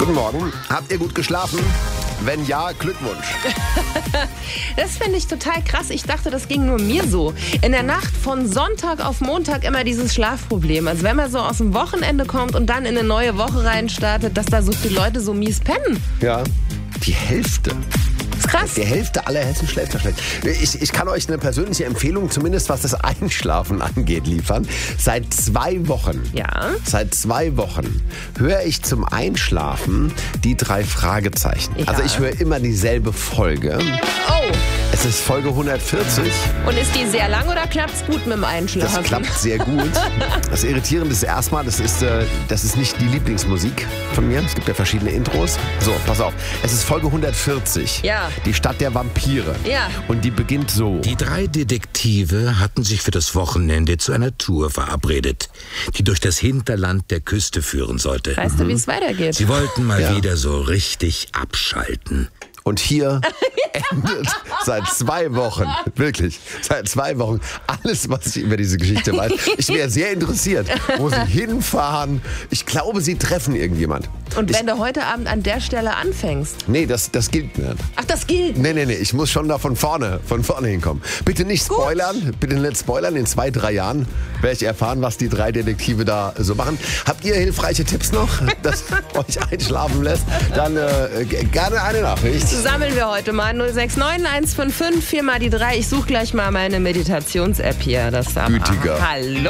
Guten Morgen. Habt ihr gut geschlafen? Wenn ja, Glückwunsch. Das finde ich total krass. Ich dachte, das ging nur mir so. In der Nacht von Sonntag auf Montag immer dieses Schlafproblem. Also wenn man so aus dem Wochenende kommt und dann in eine neue Woche reinstartet, dass da so viele Leute so mies pennen. Ja, die Hälfte. Das ist krass. Die Hälfte aller Hessen schläft schlecht. Ich kann euch eine persönliche Empfehlung, zumindest was das Einschlafen angeht, liefern. Seit 2 Wochen. Ja. Seit 2 Wochen höre ich zum Einschlafen die 3 Fragezeichen. Ja. Also ich höre immer dieselbe Folge. Oh. Es ist Folge 140. Und ist die sehr lang oder klappt's gut mit dem Einschlafen? Das klappt sehr gut. Das Irritierende ist erstmal, das ist nicht die Lieblingsmusik von mir. Es gibt ja verschiedene Intros. So, pass auf. Es ist Folge 140. Ja. Die Stadt der Vampire. Ja. Und die beginnt so. Die 3 Detektive hatten sich für das Wochenende zu einer Tour verabredet, die durch das Hinterland der Küste führen sollte. Weißt du, wie es weitergeht? Sie wollten mal Ja. wieder so richtig abschalten. Und hier endet seit 2 Wochen, wirklich, seit 2 Wochen, alles, was ich über diese Geschichte weiß. Ich wäre sehr interessiert, wo sie hinfahren. Ich glaube, sie treffen irgendjemand. Und wenn du heute Abend an der Stelle anfängst? Nee, das gilt nicht. Ach, das gilt. Nee, ich muss schon da von vorne hinkommen. Bitte nicht spoilern, In 2, 3 Jahren werde ich erfahren, was die 3 Detektive da so machen. Habt ihr hilfreiche Tipps noch, das euch einschlafen lässt? Dann gerne eine Nachricht. Sammeln wir heute mal 069 155 4 mal die 3. Ich suche gleich mal meine Meditations-App hier. Das da. Gütiger. Hallo.